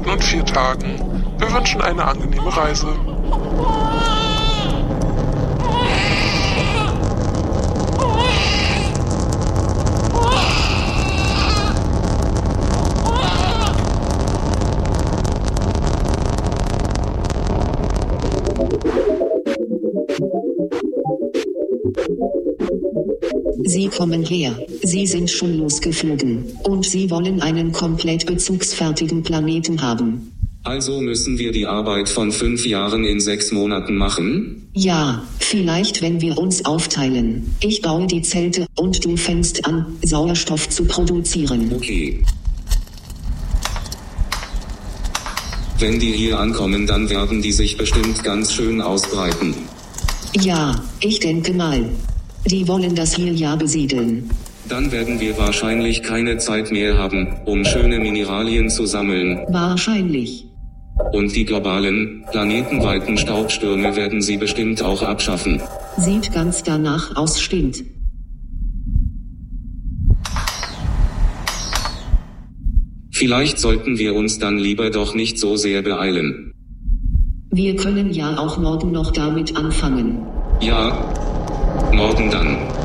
Nächten und 4 Tagen. Wir wünschen eine angenehme Reise. Sie kommen her, Sie sind schon losgeflogen, und Sie wollen einen komplett bezugsfertigen Planeten haben. Also müssen wir die Arbeit von 5 Jahren in 6 Monaten machen? Ja, vielleicht wenn wir uns aufteilen. Ich baue die Zelte, und du fängst an, Sauerstoff zu produzieren. Okay. Wenn die hier ankommen, dann werden die sich bestimmt ganz schön ausbreiten. Ja, ich denke mal. Die wollen das hier ja besiedeln. Dann werden wir wahrscheinlich keine Zeit mehr haben, um schöne Mineralien zu sammeln. Wahrscheinlich. Und die globalen, planetenweiten Staubstürme werden sie bestimmt auch abschaffen. Sieht ganz danach aus, stimmt. Vielleicht sollten wir uns dann lieber doch nicht so sehr beeilen. Wir können ja auch morgen noch damit anfangen. Ja, morgen dann.